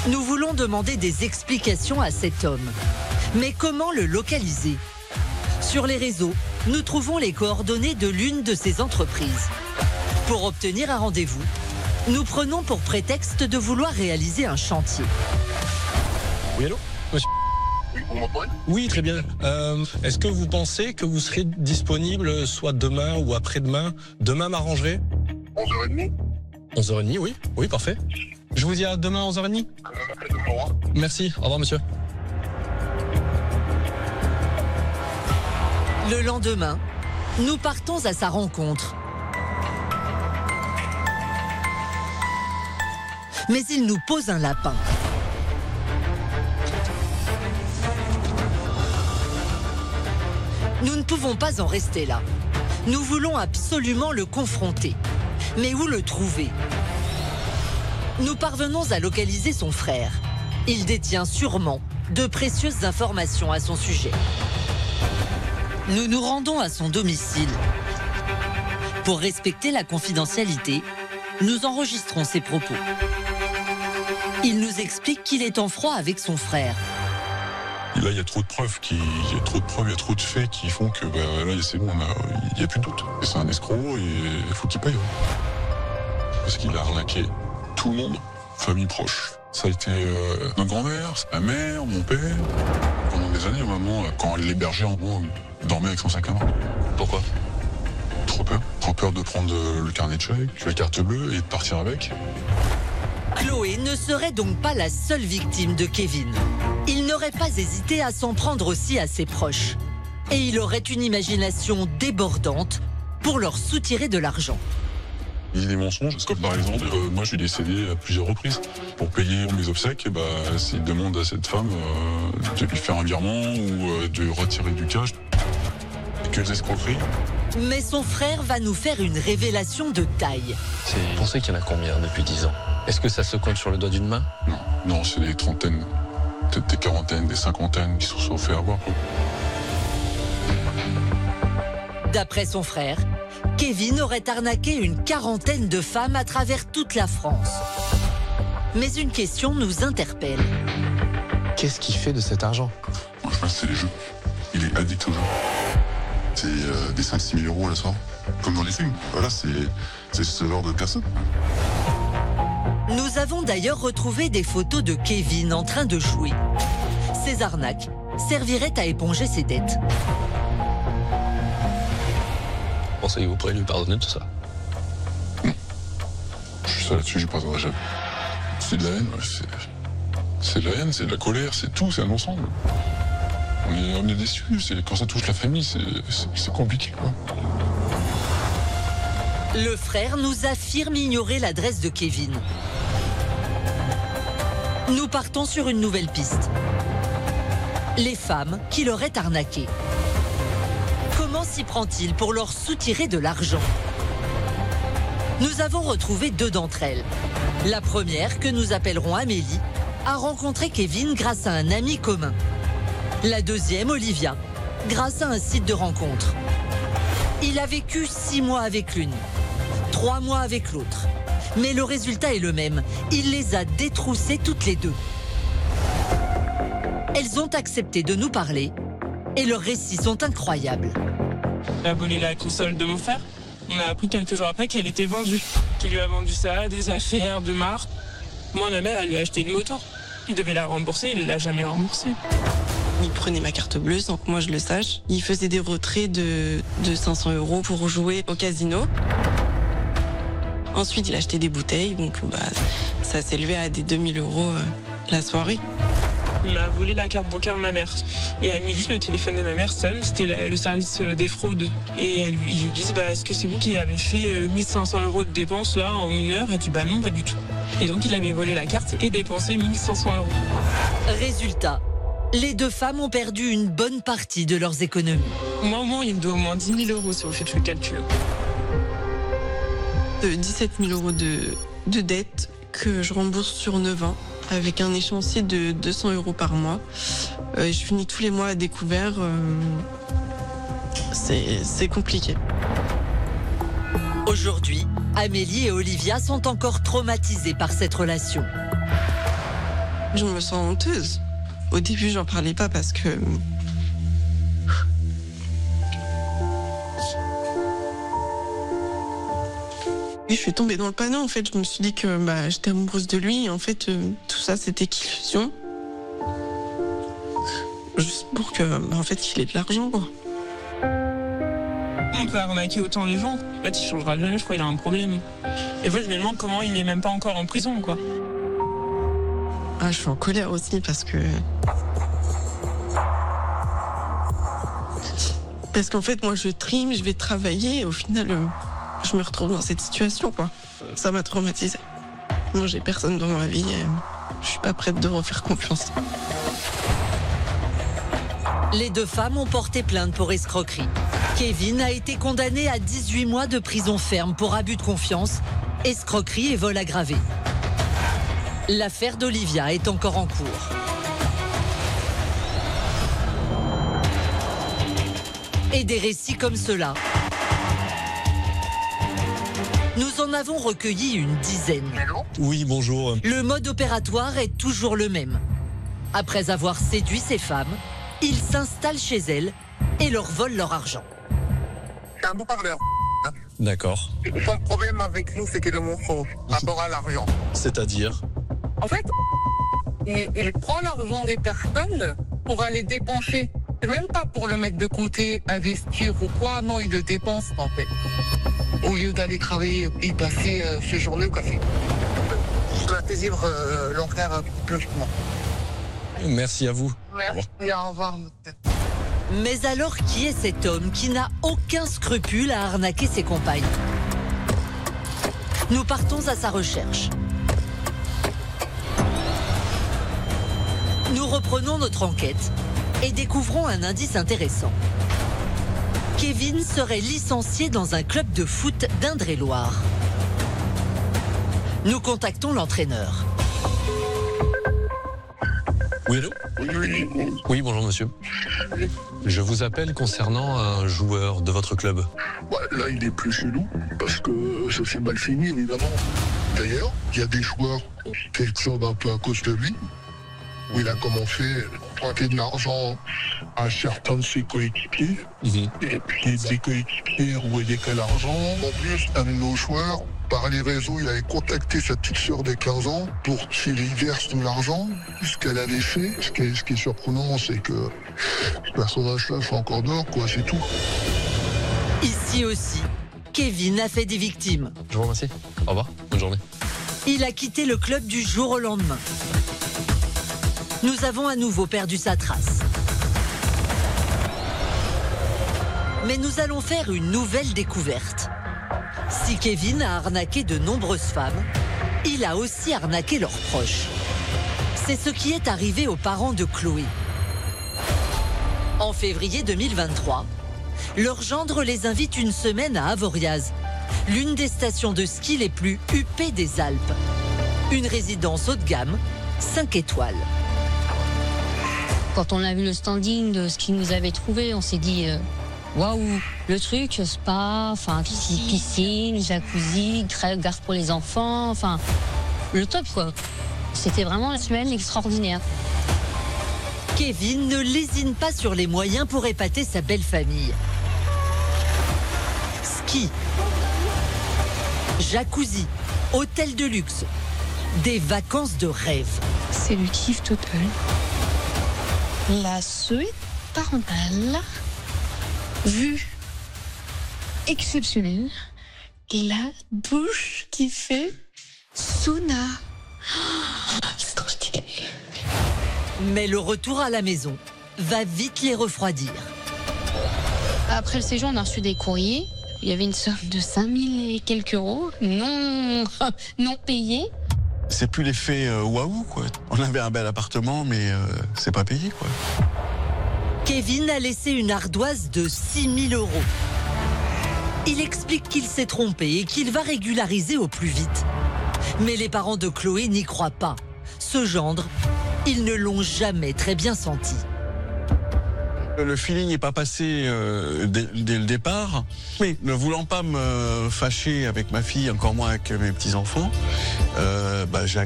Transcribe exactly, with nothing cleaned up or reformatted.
Nous voulons demander des explications à cet homme. Mais comment le localiser ? Sur les réseaux, nous trouvons les coordonnées de l'une de ces entreprises. Pour obtenir un rendez-vous, nous prenons pour prétexte de vouloir réaliser un chantier. Oui, allô, monsieur ? Oui, vous m'entendez ? Oui, très bien. Euh, est-ce que vous pensez que vous serez disponible soit demain ou après-demain ? Demain m'arrangerait ? onze heures trente ? onze heures trente, oui. Oui, parfait. Je vous dis à demain à onze heures trente ? euh, À demain, au revoir. Merci. Au revoir, monsieur. Le lendemain, nous partons à sa rencontre. Mais il nous pose un lapin. Nous ne pouvons pas en rester là. Nous voulons absolument le confronter. Mais où le trouver ? Nous parvenons à localiser son frère. Il détient sûrement de précieuses informations à son sujet. Nous nous rendons à son domicile. Pour respecter la confidentialité, nous enregistrons ses propos. Il nous explique qu'il est en froid avec son frère. Et là, il y a trop de preuves, qui... il y a trop de preuves, il y a trop de faits qui font que bah, là, c'est bon, il n'y a plus de doute. Et c'est un escroc et il faut qu'il paye. Parce qu'il a arnaqué tout le monde, famille proche. Ça a été euh, ma grand-mère, ma mère, mon père. Pendant des années, maman, quand elle l'hébergeait, en gros, dormait avec son sac à main. Pourquoi ? Trop peur. Trop peur de prendre le carnet de chèques, la carte bleue et de partir avec. Chloé ne serait donc pas la seule victime de Kevin. Il n'aurait pas hésité à s'en prendre aussi à ses proches. Et il aurait une imagination débordante pour leur soutirer de l'argent. Il dit des mensonges, comme par exemple, euh, moi je lui ai cédé à plusieurs reprises. Pour payer mes obsèques, et bah, s'il demande à cette femme euh, de lui faire un virement ou euh, de retirer du cash. Que des escroqueries. Mais son frère va nous faire une révélation de taille. Vous pensez qu'il y en a combien depuis dix ans ? Est-ce que ça se compte sur le doigt d'une main ? Non, non, c'est des trentaines, peut-être des quarantaines, des cinquantaines qui se sont fait avoir. D'après son frère, Kevin aurait arnaqué une quarantaine de femmes à travers toute la France. Mais une question nous interpelle. Qu'est-ce qu'il fait de cet argent ? Moi je pense que c'est les jeux. Il est addict aux jeux. C'est euh, des cinq six mille euros à la soirée, comme dans les films. Voilà, c'est ce genre de personne. Nous avons d'ailleurs retrouvé des photos de Kevin en train de jouer. Ces arnaques serviraient à éponger ses dettes. Pensez que vous pourrez lui pardonner tout ça ? Non. Je suis ça là-dessus, je pardonnerai jamais. C'est de la haine, c'est... c'est de la haine, c'est de la colère, c'est tout, c'est un ensemble. On est, on est déçus, c'est... quand ça touche la famille, c'est, c'est... c'est compliqué, quoi. Le frère nous affirme ignorer l'adresse de Kevin. Nous partons sur une nouvelle piste. Les femmes qui l'auraient arnaqué. Comment s'y prend-il pour leur soutirer de l'argent ? Nous avons retrouvé deux d'entre elles. La première, que nous appellerons Amélie, a rencontré Kevin grâce à un ami commun. La deuxième, Olivia, grâce à un site de rencontre. Il a vécu six mois avec l'une, trois mois avec l'autre. Mais le résultat est le même. Il les a détroussées toutes les deux. Elles ont accepté de nous parler et leurs récits sont incroyables. Elle a volé la console de mon frère. On a appris quelques jours après qu'elle était vendue. Qu'il lui a vendu ça, des affaires, de marques. Moi, ma mère, elle lui a acheté une moto. Il devait la rembourser, il ne l'a jamais remboursée. Il prenait ma carte bleue sans que moi je le sache. Il faisait des retraits de, de cinq cents euros pour jouer au casino. Ensuite, il achetait des bouteilles, donc bah, ça s'élevait à des deux mille euros euh, la soirée. Il m'a volé la carte bancaire de ma mère. Et à midi, le téléphone de ma mère sonne, c'était le, le service des fraudes. Et elle, ils lui disent, bah, est-ce que c'est vous qui avez fait euh, mille cinq cents euros de dépenses là en une heure ? Elle dit, bah non, pas du tout. Et donc, il avait volé la carte et dépensé mille cinq cents euros. Résultat, les deux femmes ont perdu une bonne partie de leurs économies. Moi, au moins, il me doit au moins dix mille euros si vous faites le calcul. De dix-sept mille euros de, de dette que je rembourse sur neuf ans avec un échéancier de deux cents euros par mois. Euh, je finis tous les mois à découvert. Euh, c'est, c'est compliqué. Aujourd'hui, Amélie et Olivia sont encore traumatisées par cette relation. Je me sens honteuse. Au début, j'en parlais pas parce que... Oui, je suis tombée dans le panneau, en fait. Je me suis dit que bah, j'étais amoureuse de lui. Et en fait, euh, tout ça, c'était qu'illusion. Juste pour que, bah, en fait, qu'il ait de l'argent, quoi. On peut arnaquer autant les gens. En fait, il changera jamais, je crois qu'il a un problème. Et moi, je me demande comment il n'est même pas encore en prison, quoi. Ah, je suis en colère aussi parce que... Parce qu'en fait, moi, je trime, je vais travailler et au final, euh, je me retrouve dans cette situation, quoi. Ça m'a traumatisée. Moi, j'ai personne dans ma vie et je suis pas prête de refaire confiance. Les deux femmes ont porté plainte pour escroquerie. Kevin a été condamné à dix-huit mois de prison ferme pour abus de confiance, escroquerie et vol aggravé. L'affaire d'Olivia est encore en cours. Et des récits comme cela, nous en avons recueilli une dizaine. Oui, bonjour. Le mode opératoire est toujours le même. Après avoir séduit ces femmes, ils s'installent chez elles et leur volent leur argent. C'est un beau parleur. D'accord. Son problème avec nous, c'est qu'il est mon faux par rapport à l'argent. C'est-à-dire? En fait, il, il prend l'argent des personnes pour aller dépenser. C'est même pas pour le mettre de côté, investir ou quoi. Non, il le dépense en fait. Au lieu d'aller travailler et passer euh, ses journées au café. Je vais saisir euh, l'horaire plus souvent. Merci à vous. Merci, au revoir. Mais alors, qui est cet homme qui n'a aucun scrupule à arnaquer ses compagnes? Nous partons à sa recherche. Nous reprenons notre enquête et découvrons un indice intéressant. Kevin serait licencié dans un club de foot d'Indre-et-Loire. Nous contactons l'entraîneur. Oui, allô? Oui, oui. Oui, bonjour monsieur. Je vous appelle concernant un joueur de votre club. Bah, là, il est plus chez nous, parce que ça s'est mal fini, évidemment. D'ailleurs, il y a des joueurs qui sortent un peu à cause de lui, où il a commencé à pointer de l'argent à certains de ses coéquipiers, Mmh. et puis des coéquipiers où il y a l'argent. En plus, un de nos joueurs, par les réseaux, il avait contacté sa petite sœur de quinze ans pour qu'il lui verse de l'argent. Ce qu'elle avait fait, ce qui est, ce qui est surprenant, c'est que ce personnage-là soit encore dehors, quoi, c'est tout. Ici aussi, Kevin a fait des victimes. Je vous remercie. Au revoir. Bonne journée. Il a quitté le club du jour au lendemain. Nous avons à nouveau perdu sa trace. Mais nous allons faire une nouvelle découverte. Si Kevin a arnaqué de nombreuses femmes, il a aussi arnaqué leurs proches. C'est ce qui est arrivé aux parents de Chloé. En février deux mille vingt-trois, leur gendre les invite une semaine à Avoriaz, l'une des stations de ski les plus huppées des Alpes. Une résidence haut de gamme, cinq étoiles. Quand on a vu le standing de ce qu'ils nous avaient trouvé, on s'est dit euh, waouh, le truc, spa, enfin piscine, jacuzzi, gare pour les enfants, enfin le top quoi. C'était vraiment la semaine extraordinaire. Kevin ne lésine pas sur les moyens pour épater sa belle famille. Ski, jacuzzi, hôtel de luxe, des vacances de rêve. C'est le kiff total. La suite parentale, vue exceptionnelle, la douche qui fait sauna. Oh, c'est trop stylé. Mais le retour à la maison va vite les refroidir. Après le séjour, on a reçu des courriers. Il y avait une somme de cinq mille et quelques euros non, non payés. C'est plus l'effet euh, waouh, quoi. On avait un bel appartement, mais euh, c'est pas payé, quoi. Kevin a laissé une ardoise de six mille euros. Il explique qu'il s'est trompé et qu'il va régulariser au plus vite. Mais les parents de Chloé n'y croient pas. Ce gendre, ils ne l'ont jamais très bien senti. Le feeling n'est pas passé euh, dès, dès le départ. Mais ne voulant pas me fâcher avec ma fille, encore moins avec mes petits-enfants, euh, bah, j'ai